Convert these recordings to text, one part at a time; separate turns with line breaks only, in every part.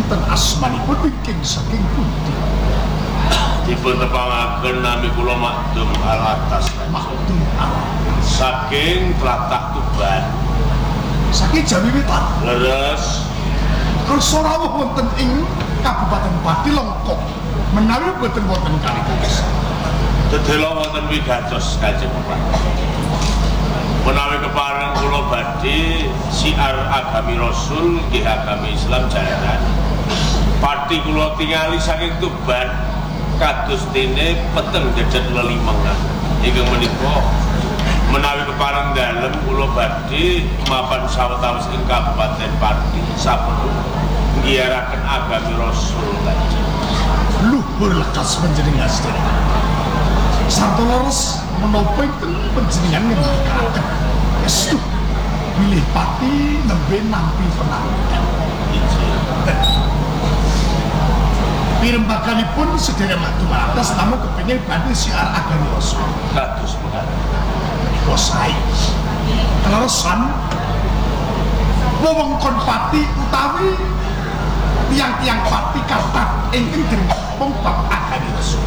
sinten asmanipun wingking saking pundi?
Dipun tepangaken nami kula Makdum Alatas.
Makdum Alatas.
Saking tlatah Tuban.
Saking Jawi Wetan.
Leres.
Kersa rawuh wonten ing Kabupaten Pati Lengkong. Menawi boten wonten kalih
Dedelo wonten wigatos Kanjeng Prabu. Menawi kepareng kula badhe siar agami Rasul nggih agami Islam jalaran. Pati kula tingali saking Tuban kados dene peteng dedet lelimengan. Ingkang menika menawi kepareng dalem kula badhe mapan sawetawis ing Kabupaten Pati saperlu nggiyaraken agami Rasul Kanjeng.
Luhur lekas panjenengan sedherek. Sarta leres menapa ingkang panjenengan ngendikaken. Estu pilih pati nembe nampi penangan. Pirembaganipun sedherek Makdum Alatas namun kepengin badhe siar agami Rasul.
Kados mekaten.
Menika sae. Leresan wewengkon pati utawi tiang-tiang pati kathah ingkang dirempong bab agami Rasul.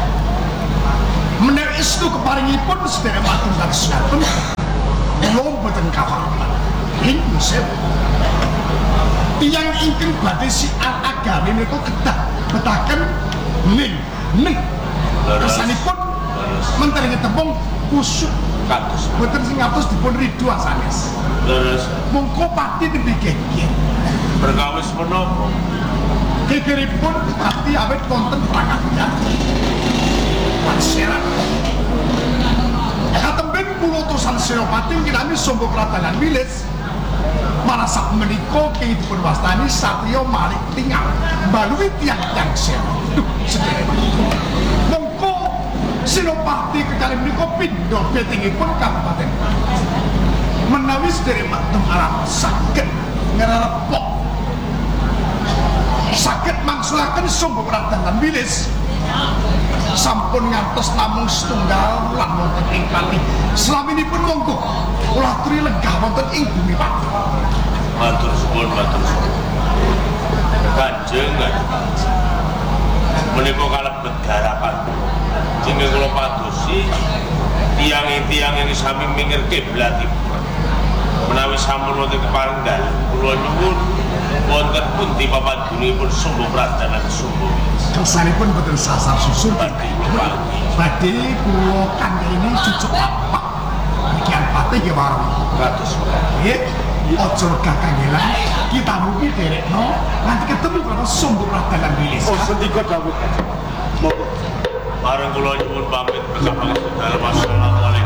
Menawi estu keparingipun sedherek Makdum kados ngaten kula boten kawalan. Ing sewu tiyang ingkang badhe siar agami menika kedah betaken ning kesanipun menteri tepung kusuk
Kados
boten sing ngatos dipun ridho sanes.
leres.
Mongko pati tembe geger.
Perkawis menapa?
Gegeripun pati awet wonten Prakarya. Panseran. Katemben kula utusan Senopati kinami Sangga Kradanan Wilis. Marasak menika kengipun wastani satriya malik tinggal balui tiang-tiang sewu. Sedherek mongko Senopati kekalih menika pindha betingipun Kabupaten Pati. Menawi sedherek Makdum Alatas saged ngrerepok saged mangsulaken Sangga Kradanan Wilis sampun ngantos namung setunggal lan wonten ing Pati. Slaminipun monggo kula aturi lenggah wonten ing bumi Pati.
Matur suwun, matur suwun. Kanjeng menika kalebet garapan. Sehingga kula padosi tiang-tiang yang sami minggir kiblatipun. Menawi sampun wonten kepareng dalem kula nyuwun wonten pundi papadunipun Sangga Kradanan Sumba.
Kesanipun boten sasar susun badhe kula kangeni cucuk lapak. Bagian Pati nggih warung.
Kados
Nggih, aja kakangelan kita mugi derekno nanti ketemu karo Sangga Kradanan Wilis.
Oh, sendika dawuh. Monggo.
bareng kula nyuwun pamit kesampaian dalam assalamualaikum